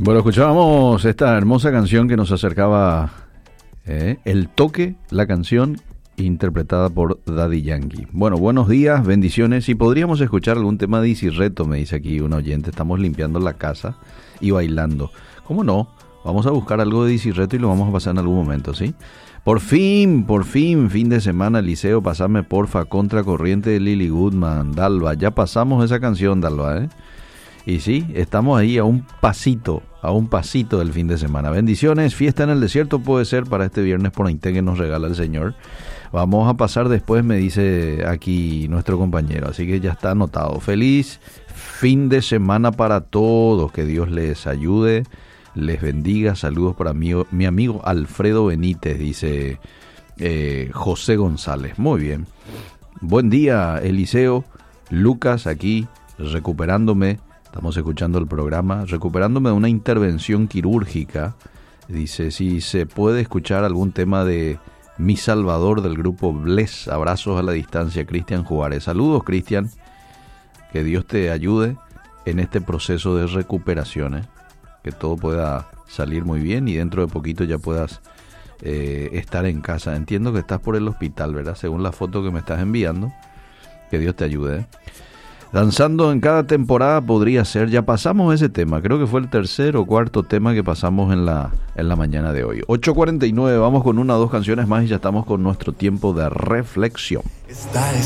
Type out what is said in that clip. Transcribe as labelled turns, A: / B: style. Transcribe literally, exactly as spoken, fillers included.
A: Bueno, escuchábamos esta hermosa canción que nos acercaba eh, El Toque, la canción interpretada por Daddy Yankee. Bueno, buenos días, bendiciones. Y podríamos escuchar algún tema de Easy Reto, me dice aquí un oyente. Estamos limpiando la casa y bailando. ¿Cómo no? Vamos a buscar algo de Easy Reto y lo vamos a pasar en algún momento, ¿sí? Por fin, por fin, fin de semana, Liceo, pasame porfa, Contracorriente de Lily Goodman, Dalva. Ya pasamos esa canción, Dalva, ¿eh? Y sí, estamos ahí a un pasito, a un pasito del fin de semana. Bendiciones, fiesta en el desierto puede ser para este viernes por Ainte que nos regala el Señor. Vamos a pasar después, me dice aquí nuestro compañero, así que ya está anotado. Feliz fin de semana para todos, que Dios les ayude, les bendiga. Saludos para mi, mi amigo Alfredo Benítez, dice eh, José González. Muy bien. Buen día, Eliseo. Lucas aquí, recuperándome. Estamos escuchando el programa, recuperándome de una intervención quirúrgica. Dice, si se puede escuchar algún tema de Mi Salvador del grupo Bless. Abrazos a la distancia, Cristian Juárez. Saludos, Cristian. Que Dios te ayude en este proceso de recuperación, ¿eh? Que todo pueda salir muy bien y dentro de poquito ya puedas eh, estar en casa. Entiendo que estás por el hospital, ¿verdad? Según la foto que me estás enviando. Que Dios te ayude, ¿eh? Danzando en cada temporada podría ser, ya pasamos ese tema, creo que fue el tercer o cuarto tema que pasamos en la, en la mañana de hoy. ocho cuarenta y nueve, vamos con una o dos canciones más y ya estamos con nuestro tiempo de reflexión.